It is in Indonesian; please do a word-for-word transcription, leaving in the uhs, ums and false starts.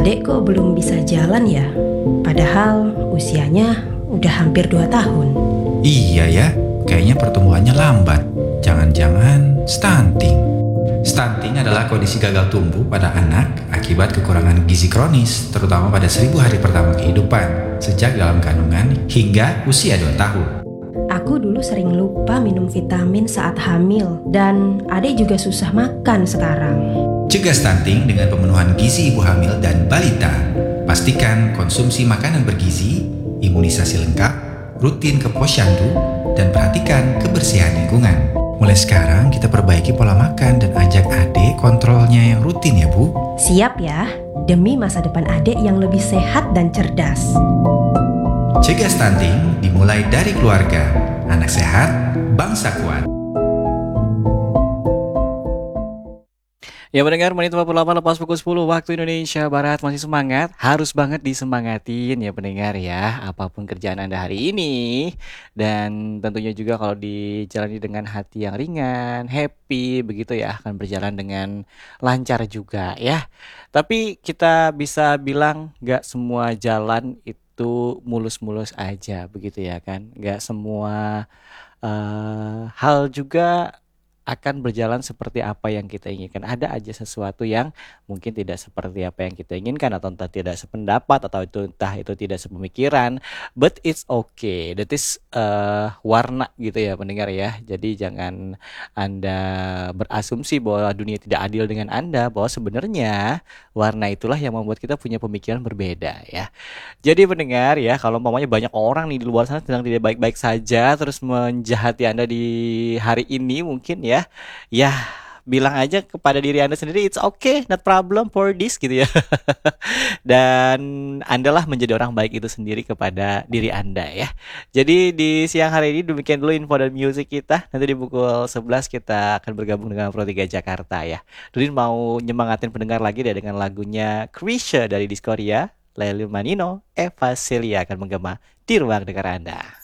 Adek kok belum bisa jalan ya? Padahal usianya udah hampir dua tahun. Iya ya, kayaknya pertumbuhannya lambat. Jangan-jangan stunting. Stunting adalah kondisi gagal tumbuh pada anak akibat kekurangan gizi kronis, terutama pada seribu hari pertama kehidupan, sejak dalam kandungan hingga usia dua tahun. Aku dulu sering lupa minum vitamin saat hamil, dan adek juga susah makan sekarang. Cegah stunting dengan pemenuhan gizi ibu hamil dan balita. Pastikan konsumsi makanan bergizi, imunisasi lengkap, rutin ke posyandu, dan perhatikan kebersihan lingkungan. Mulai sekarang kita perbaiki pola makan dan ajak adik kontrolnya yang rutin ya Bu. Siap ya, demi masa depan adek yang lebih sehat dan cerdas. Cegah stunting dimulai dari keluarga. Anak sehat, bangsa kuat. Ya mendengar menit lima puluh delapan lepas pukul sepuluh waktu Indonesia Barat. Masih semangat? Harus banget disemangatin ya pendengar ya, apapun kerjaan Anda hari ini. Dan tentunya juga kalau dijalani dengan hati yang ringan, happy begitu ya, akan berjalan dengan lancar juga ya. Tapi kita bisa bilang gak semua jalan itu mulus-mulus aja begitu ya kan. Gak semua uh, hal juga akan berjalan seperti apa yang kita inginkan. Ada aja sesuatu yang mungkin tidak seperti apa yang kita inginkan, atau entah tidak sependapat, atau itu entah itu tidak sepemikiran. But it's okay. That is uh, warna gitu ya pendengar ya. Jadi jangan Anda berasumsi bahwa dunia tidak adil dengan Anda, bahwa sebenarnya warna itulah yang membuat kita punya pemikiran berbeda ya. Jadi pendengar ya, kalau umpamanya banyak orang nih di luar sana sedang tidak baik-baik saja, terus menjahati Anda di hari ini mungkin ya. Ya, ya bilang aja kepada diri Anda sendiri, it's okay, not problem for this gitu ya. Dan Andalah menjadi orang baik itu sendiri kepada diri Anda ya. Jadi di siang hari ini demikian dulu info dan music kita. Nanti di pukul sebelas kita akan bergabung dengan Pro tiga Jakarta ya. Dudin mau nyemangatin pendengar lagi deh dengan lagunya Krisya dari Diskoria, Lely Manino, Eva Celia akan menggema di ruang dengar Anda.